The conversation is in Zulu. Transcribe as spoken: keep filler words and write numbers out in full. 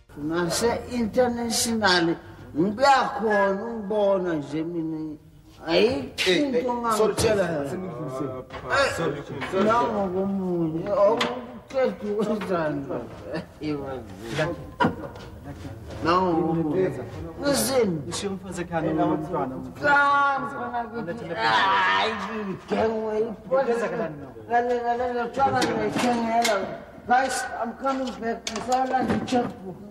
Nase-international ngiyakhona ungibona nje mina ayikho ngangitshela nangokomunye awuqeda ukwenzani nangokomunye ngizini Ushiye umfazi ekhaya nomntwana hayi ngigengwe iphoza guys, I'm coming back. I saw like a checkbook.